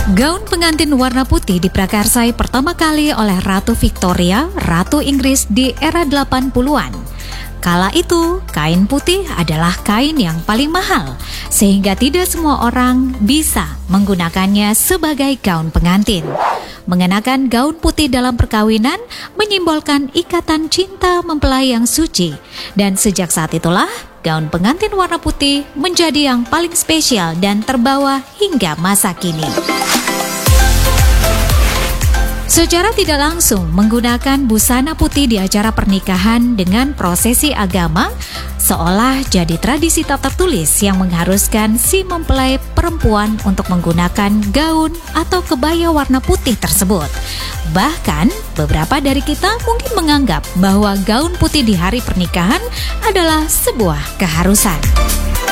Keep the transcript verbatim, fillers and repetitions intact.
Gaun pengantin warna putih diprakarsai pertama kali oleh Ratu Victoria, Ratu Inggris di era delapan puluhan. Kala itu, kain putih adalah kain yang paling mahal, sehingga tidak semua orang bisa menggunakannya sebagai gaun pengantin. Mengenakan gaun putih dalam perkawinan menyimbolkan ikatan cinta mempelai yang suci, dan sejak saat itulah gaun pengantin warna putih menjadi yang paling spesial dan terbawa hingga masa kini. Secara tidak langsung menggunakan busana putih di acara pernikahan dengan prosesi agama seolah jadi tradisi tak tertulis yang mengharuskan si mempelai perempuan untuk menggunakan gaun atau kebaya warna putih tersebut. Bahkan beberapa dari kita mungkin menganggap bahwa gaun putih di hari pernikahan adalah sebuah keharusan.